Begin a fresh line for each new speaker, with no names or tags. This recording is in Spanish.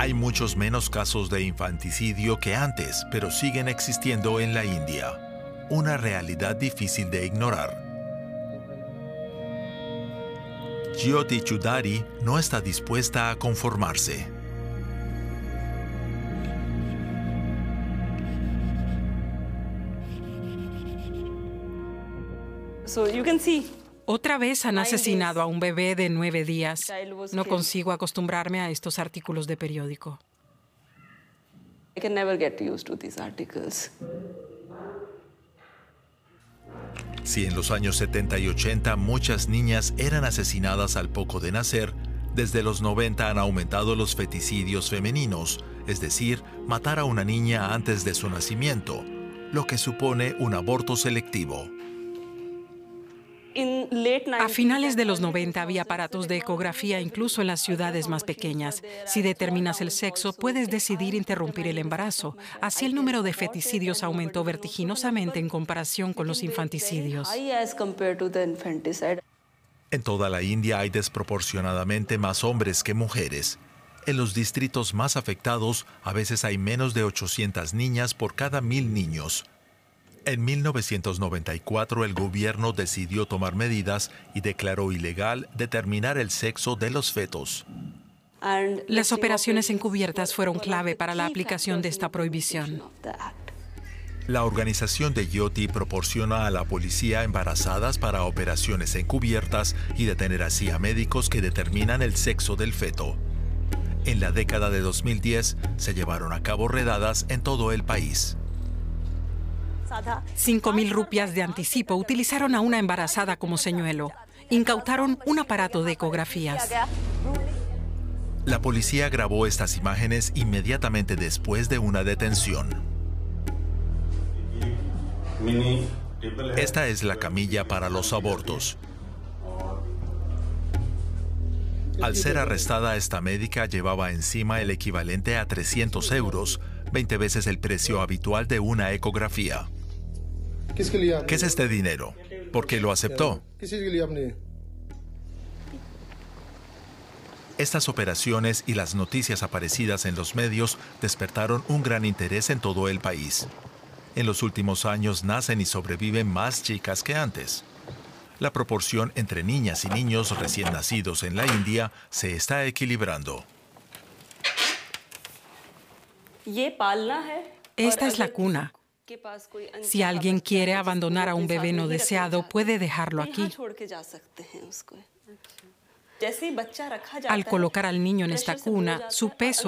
Hay muchos menos casos de infanticidio que antes, pero siguen existiendo en la India. Una realidad difícil de ignorar. Jyoti Chaudhary no está dispuesta a conformarse.
Otra vez han asesinado a un bebé de 9 días. No consigo acostumbrarme a estos artículos de periódico.
Si en los años 70 y 80 muchas niñas eran asesinadas al poco de nacer, desde los 90 han aumentado los feticidios femeninos, es decir, matar a una niña antes de su nacimiento, lo que supone un aborto selectivo.
A finales de los 90 había aparatos de ecografía incluso en las ciudades más pequeñas. Si determinas el sexo, puedes decidir interrumpir el embarazo. Así el número de feticidios aumentó vertiginosamente en comparación con los infanticidios.
En toda la India hay desproporcionadamente más hombres que mujeres. En los distritos más afectados, a veces hay menos de 800 niñas por cada 1000 niños. En 1994 el gobierno decidió tomar medidas y declaró ilegal determinar el sexo de los fetos.
Las operaciones encubiertas fueron clave para la aplicación de esta prohibición.
La organización de Jyoti proporciona a la policía embarazadas para operaciones encubiertas y detener así a médicos que determinan el sexo del feto. En la década de 2010 se llevaron a cabo redadas en todo el país.
5.000 rupias de anticipo utilizaron a una embarazada como señuelo. Incautaron un aparato de ecografías.
La policía grabó estas imágenes inmediatamente después de una detención. Esta es la camilla para los abortos. Al ser arrestada, esta médica llevaba encima el equivalente a 300 euros, 20 veces el precio habitual de una ecografía. ¿Qué es este dinero? ¿Por qué lo aceptó? Estas operaciones y las noticias aparecidas en los medios despertaron un gran interés en todo el país. En los últimos años nacen y sobreviven más chicas que antes. La proporción entre niñas y niños recién nacidos en la India se está equilibrando.
Esta es la cuna. Si alguien quiere abandonar a un bebé no deseado, puede dejarlo aquí. Al colocar al niño en esta cuna, su peso